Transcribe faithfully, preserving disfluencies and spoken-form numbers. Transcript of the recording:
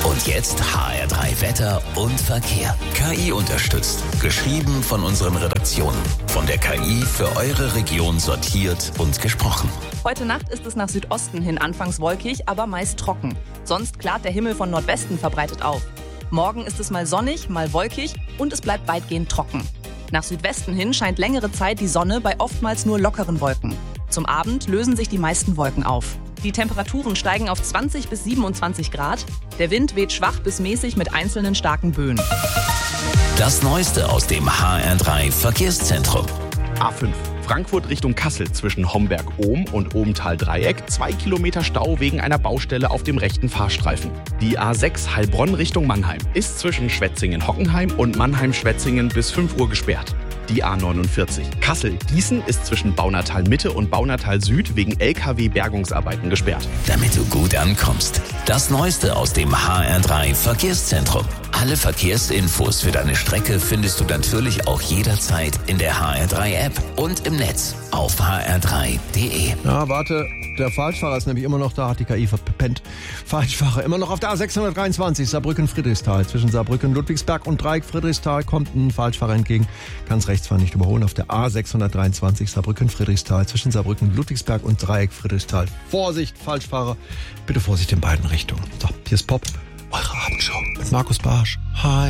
Und jetzt H R drei Wetter und Verkehr. K I unterstützt. Geschrieben von unseren Redaktionen. Von der K I für eure Region sortiert und gesprochen. Heute Nacht ist es nach Südosten hin anfangs wolkig, aber meist trocken. Sonst klart der Himmel von Nordwesten verbreitet auf. Morgen ist es mal sonnig, mal wolkig und es bleibt weitgehend trocken. Nach Südwesten hin scheint längere Zeit die Sonne bei oftmals nur lockeren Wolken. Zum Abend lösen sich die meisten Wolken auf. Die Temperaturen steigen auf zwanzig bis siebenundzwanzig Grad. Der Wind weht schwach bis mäßig mit einzelnen starken Böen. Das Neueste aus dem H R drei Verkehrszentrum. A fünf. Frankfurt Richtung Kassel zwischen Homberg-Ohm und Ohmtal-Dreieck. Zwei Kilometer Stau wegen einer Baustelle auf dem rechten Fahrstreifen. Die A sechs Heilbronn Richtung Mannheim ist zwischen Schwetzingen-Hockenheim und Mannheim-Schwetzingen bis fünf Uhr gesperrt. Die A neunundvierzig Kassel-Gießen ist zwischen Baunatal-Mitte und Baunatal-Süd wegen L K W-Bergungsarbeiten gesperrt. Damit du gut ankommst. Das Neueste aus dem H R drei Verkehrszentrum. Alle Verkehrsinfos für deine Strecke findest du natürlich auch jederzeit in der H R drei App und im Netz auf h r drei punkt d e. Ja, warte, der Falschfahrer ist nämlich immer noch da, hat die K I verpennt. Falschfahrer, immer noch auf der A sechshundertdreiundzwanzig, Saarbrücken-Friedrichsthal. Zwischen Saarbrücken-Ludwigsberg und Dreieck-Friedrichsthal kommt ein Falschfahrer entgegen. Kann's rechts zwar nicht überholen, auf der A sechshundertdreiundzwanzig, Saarbrücken-Friedrichsthal. Zwischen Saarbrücken-Ludwigsberg und Dreieck-Friedrichsthal. Vorsicht, Falschfahrer, bitte Vorsicht in beiden Richtungen. So, hier ist Pop, eure Abendshow mit Markus Barsch. Hi.